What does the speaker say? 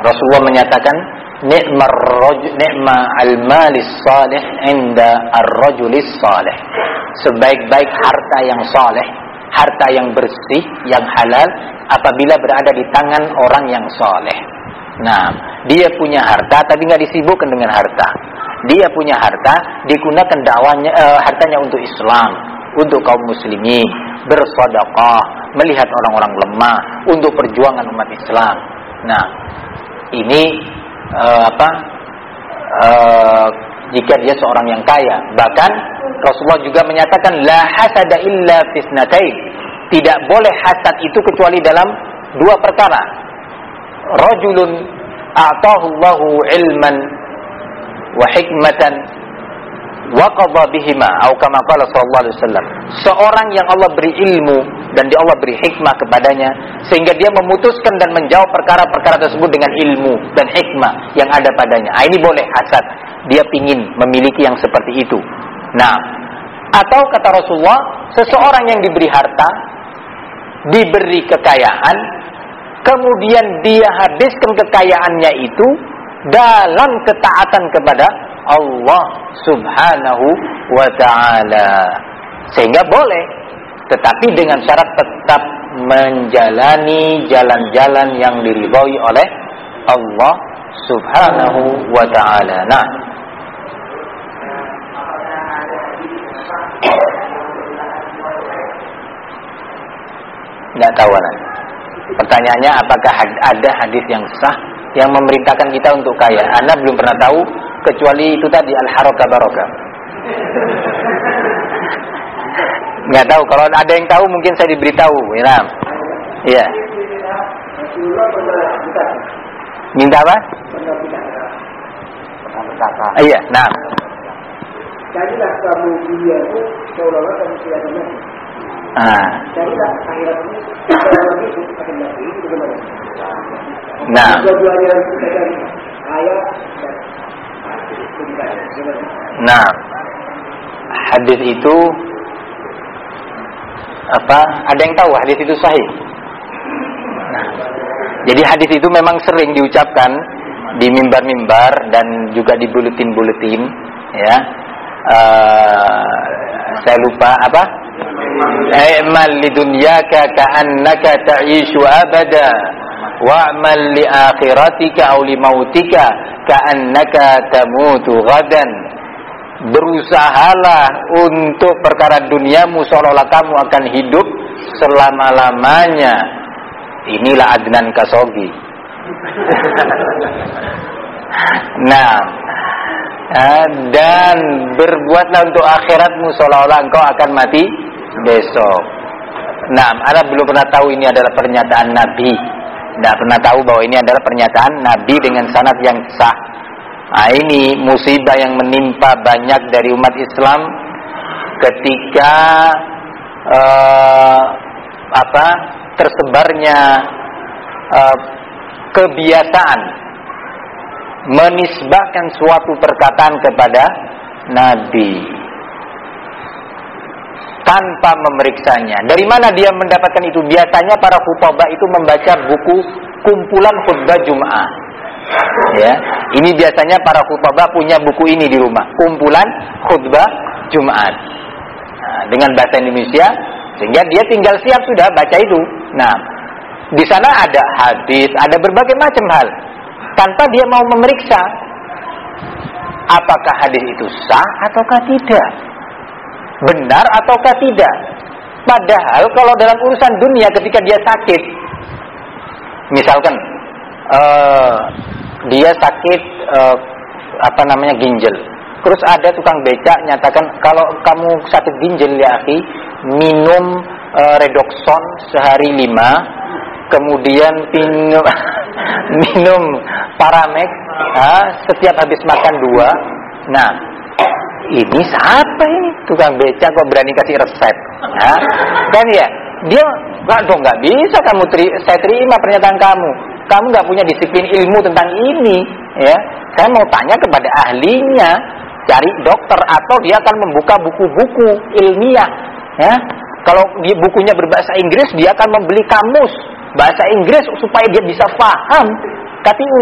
Rasulullah menyatakan ni'ma al-malis salih inda ar-rajulis salih. Sebaik-baik harta yang saleh, harta yang bersih, yang halal apabila berada di tangan orang yang saleh. Nah, dia punya harta tapi nggak disibukkan dengan harta. Dia punya harta, digunakan dakwanya, hartanya untuk Islam, untuk kaum muslimin, bersedekah, melihat orang-orang lemah, untuk perjuangan umat Islam. Nah, ini jika dia seorang yang kaya. Bahkan Rasulullah juga menyatakan la hasada illa fisnatain. Tidak boleh hasad itu kecuali dalam dua perkara. Rajulun a'tahu Allahu ilman wa hikmatan wa qadha bihima atau kama qala sallallahu alaihi wasallam. Seorang yang Allah beri ilmu dan Allah beri hikmah kepadanya sehingga dia memutuskan dan menjawab perkara-perkara tersebut dengan ilmu dan hikmah yang ada padanya. Ini boleh hasad. Dia pingin memiliki yang seperti itu. Nah, atau kata Rasulullah, seseorang yang diberi harta, diberi kekayaan, kemudian dia habiskan kekayaannya itu dalam ketaatan kepada Allah Subhanahu wa ta'ala. Sehingga boleh, tetapi dengan syarat tetap menjalani jalan-jalan yang diridhai oleh Allah Subhanahu wa ta'ala. Nah, tidak tahu lah. Pertanyaannya, apakah ada hadis yang sah yang memerintahkan kita untuk kaya? Anda belum pernah tahu kecuali itu tadi al-harakah barakah. Nggak tahu. Kalau ada yang tahu mungkin saya diberitahu. Iya. Minta apa? Iya. Nah. Jadilah kamu dunia itu seolah-olah kamu tidak ada. Jadilah akhirat ini seolah-olah itu akan mati. Itu bagaimana? Nah. Dua-duanya yang kita cari ayat dan bagaimana? Nah, hadis itu apa? Ada yang tahu hadis itu sahih? Nah, jadi hadis itu memang sering diucapkan di mimbar-mimbar dan juga di buletin-buletin, ya. Saya lupa apa? I'mal lidunyaka ka'annaka ta'ishu abada wa'mal li akhiratika aw li mautika ka'annaka tamutu ghadan. Berusahalah untuk perkara duniamu seolah-olah kamu akan hidup selama-lamanya. Inilah Adnan Kasogi. Nah, dan berbuatlah untuk akhiratmu seolah-olah engkau akan mati besok. Nah, Anda belum pernah tahu ini adalah pernyataan Nabi. Tidak pernah tahu bahwa ini adalah pernyataan Nabi dengan sanad yang sah. Nah, ini musibah yang menimpa banyak dari umat Islam ketika tersebarnya kebiasaan menisbahkan suatu perkataan kepada Nabi tanpa memeriksanya. Dari mana dia mendapatkan itu? Biasanya para khutbah itu membaca buku kumpulan khutbah Jum'ah. Ya, ini biasanya para khutbah punya buku ini di rumah, kumpulan khutbah Jumat. Nah, dengan bahasa Indonesia, sehingga dia tinggal siap sudah baca itu. Nah, di sana ada hadis, ada berbagai macam hal, tanpa dia mau memeriksa apakah hadis itu sah ataukah tidak, benar ataukah tidak. Padahal kalau dalam urusan dunia ketika dia sakit, misalkan dia sakit ginjal, terus ada tukang becak nyatakan kalau kamu sakit ginjal ya akhi, minum Redoxon sehari 5, kemudian minum Paramex setiap habis makan 2. Nah, ini siapa ini tukang becak kok berani kasih resep? Kan ya, dia nggak bisa saya terima pernyataan kamu. Kamu nggak punya disiplin ilmu tentang ini, ya. Saya mau tanya kepada ahlinya, cari dokter, atau dia akan membuka buku-buku ilmiah, ya. Kalau bukunya berbahasa Inggris, dia akan membeli kamus bahasa Inggris supaya dia bisa paham.